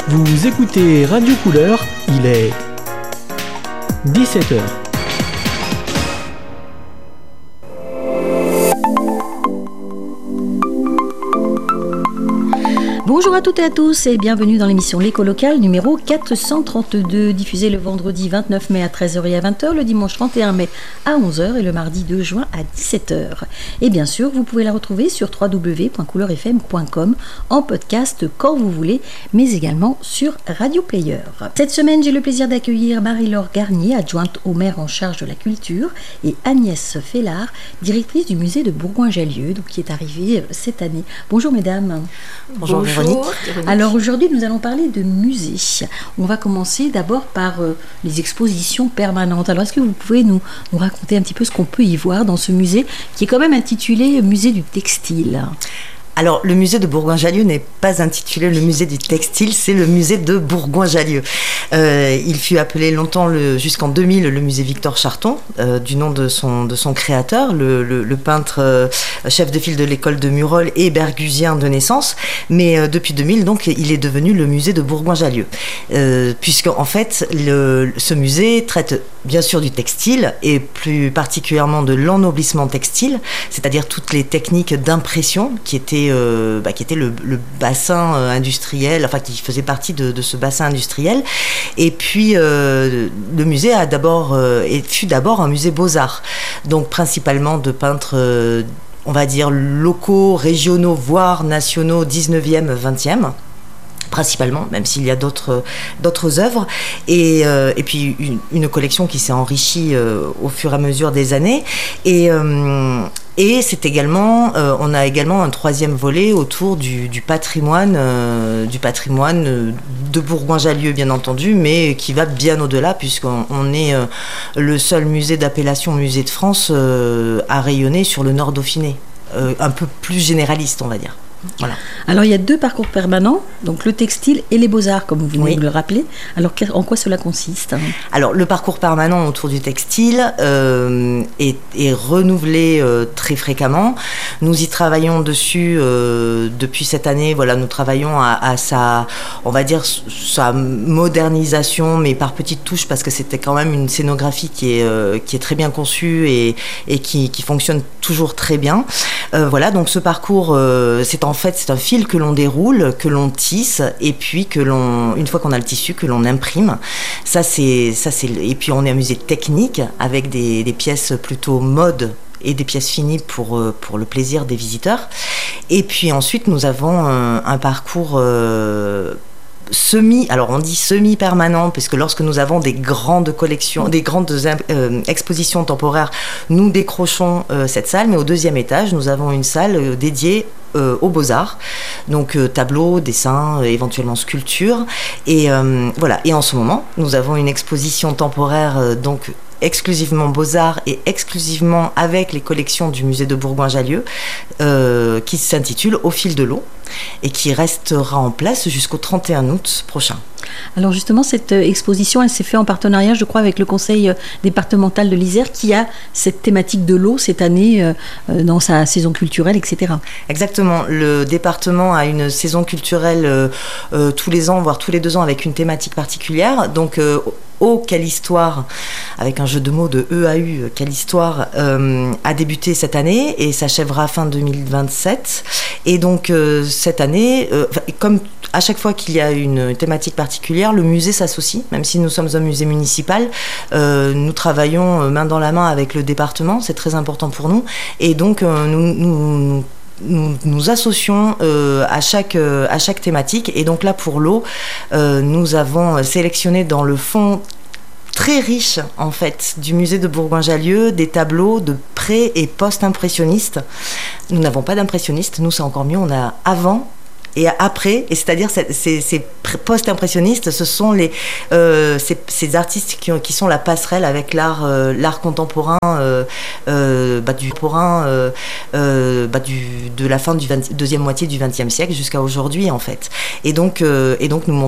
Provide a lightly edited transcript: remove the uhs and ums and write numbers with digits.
Vous écoutez Radio Couleur, il est 17h. Bonjour à toutes et à tous et bienvenue dans l'émission L'Écho Local numéro 432, diffusée le vendredi 29 mai à 13h et à 20h, le dimanche 31 mai à 11h et le mardi 2 juin à 17h. Et bien sûr, vous pouvez la retrouver sur www.couleurfm.com en podcast quand vous voulez, mais également sur Radio Player. Cette semaine, j'ai le plaisir d'accueillir Marie-Laure Garnier, adjointe au maire en charge de la culture, et Agnès Fellard, directrice du musée de Bourgoin-Jallieu, donc qui est arrivée cette année. Bonjour mesdames. Bonjour. Véronique. Alors aujourd'hui, nous allons parler de musée. On va commencer d'abord par les expositions permanentes. Alors est-ce que vous pouvez nous raconter un petit peu ce qu'on peut y voir dans ce musée qui est quand même intitulé Musée du Textile ? Alors, le musée de Bourgoin-Jallieu n'est pas intitulé le musée du textile, c'est le musée de Bourgoin-Jallieu. Il fut appelé longtemps, jusqu'en 2000, le musée Victor Charton, du nom de son créateur, le peintre chef de file de l'école de Murol et bergusien de naissance. Mais depuis 2000, donc, il est devenu le musée de Bourgoin-Jallieu. Puisque, en fait, ce musée traite bien sûr du textile et plus particulièrement de l'ennoblissement textile, c'est-à-dire toutes les techniques d'impression qui étaient le bassin industriel, enfin qui faisait partie de ce bassin industriel. Et puis le musée fut d'abord un musée beaux-arts, donc principalement de peintres, on va dire locaux, régionaux, voire nationaux, 19e, 20e. Principalement, même s'il y a d'autres œuvres, et puis une collection qui s'est enrichie au fur et à mesure des années, et c'est également, on a également un troisième volet autour du patrimoine de Bourgoin-Jallieu, bien entendu, mais qui va bien au-delà, puisqu'on est le seul musée d'appellation musée de France à rayonner sur le Nord Dauphiné, un peu plus généraliste, on va dire. Voilà. Alors il y a deux parcours permanents, donc le textile et les beaux-arts, comme vous venez de le rappeler. Alors en quoi cela consiste ? Alors le parcours permanent autour du textile est renouvelé très fréquemment. Nous y travaillons dessus depuis cette année. Voilà, nous travaillons à sa modernisation, mais par petites touches, parce que c'était quand même une scénographie qui est très bien conçue et qui fonctionne toujours très bien. Voilà, donc ce parcours, c'est un fil que l'on déroule, que l'on tisse, et puis une fois qu'on a le tissu, que l'on imprime. Et puis on est un musée technique avec des pièces plutôt mode et des pièces finies pour le plaisir des visiteurs. Et puis ensuite, nous avons un parcours alors on dit semi-permanent, puisque lorsque nous avons des grandes collections, des grandes expositions temporaires, nous décrochons cette salle, mais au deuxième étage, nous avons une salle dédiée aux beaux-arts, donc tableaux, dessins, éventuellement sculptures, et voilà. Et en ce moment, nous avons une exposition temporaire, donc exclusivement Beaux-Arts et exclusivement avec les collections du musée de Bourgoin-Jallieu, qui s'intitule Au fil de l'eau et qui restera en place jusqu'au 31 août prochain. Alors justement, cette exposition, elle s'est faite en partenariat, je crois, avec le conseil départemental de l'Isère, qui a cette thématique de l'eau cette année dans sa saison culturelle, etc. Exactement. Le département a une saison culturelle tous les ans, voire tous les 2 ans, avec une thématique particulière. Donc Eau, quelle histoire, avec un jeu de mots de EAU, quelle histoire, a débuté cette année et s'achèvera fin 2027. Et donc cette année, comme à chaque fois qu'il y a une thématique particulière, le musée s'associe, même si nous sommes un musée municipal. Nous travaillons main dans la main avec le département, c'est très important pour nous. Et donc nous associons à chaque thématique. Et donc là, pour l'eau, nous avons sélectionné dans le fond très riche, en fait, du musée de Bourgoin-Jallieu, des tableaux de pré- et post-impressionnistes. Nous n'avons pas d'impressionnistes, nous c'est encore mieux, on a avant et après, et c'est-à-dire ces post-impressionnistes, ce sont ces artistes qui sont la passerelle avec l'art contemporain de la fin du deuxième moitié du XXe siècle jusqu'à aujourd'hui, en fait. Et donc nous